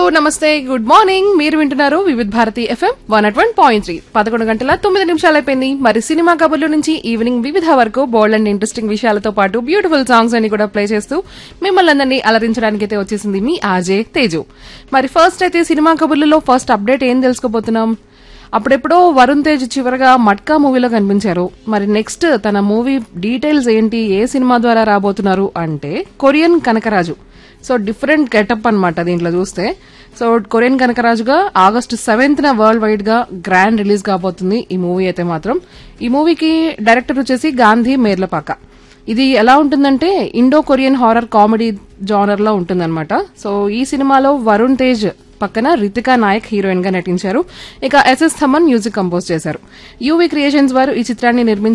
నమస్తే, good morning. మీరు వింటున్నారు వివిధ్ భారతి ఎఫ్ఎం 101.3. 11 గంటల 9 నిమిషాలు అయిపోయింది. మరి సినిమా కబుర్ల నుంచి ఈవినింగ్ వివిధ వరకు బోల్డ్ అండ్ ఇంట్రెస్టింగ్ విషయాలతో పాటు బ్యూటిఫుల్ సాంగ్స్ అన్ని కూడా ప్లే చేస్తూ మిమ్మల్ని అందరినీ అలరించడానికి అయితే వచ్చేసింది మీ ఆర్జే తేజు. మరి ఫస్ట్ అయితే సినిమా కబుర్లలో ఫస్ట్ అప్డేట్ ఏం తెలుసుకోబోతున్నాం. అప్పుడెప్పుడో వరుణ్ తేజ్ చివరగా మట్కా మూవీలో కనిపించారు. మరి నెక్స్ట్ తన మూవీ డీటెయిల్స్ ఏంటి, ఏ సినిమా ద్వారా రాబోతున్నారు అంటే Korean Kanakaraju. So different getup అన్నమాట దీంట్లో చూస్తే. So Korean కనకరాజుగా August 7th world wide గా గ్రాండ్ రిలీజ్ కాబోతుంది ఈ మూవీ అయితే మాత్రం. ఈ మూవీకి డైరెక్టర్ వచ్చేసి గాంధీ మేర్లపాక. ఇది ఎలా ఉంటుందంటే Indo Korean horror comedy genre లో ఉంటుందన్నమాట. సో ఈ సినిమాలో వరుణ్ తేజ్ పక్కన రితికా నాయక్ హీరోయిన్ గా నటించారు. ఇక ఎస్ఎస్ థమన్ మ్యూజిక్ కంపోజ్ చేశారు. యూవీ క్రియేషన్స్ వారు ఈ చిత్రాన్ని నిర్మించారు.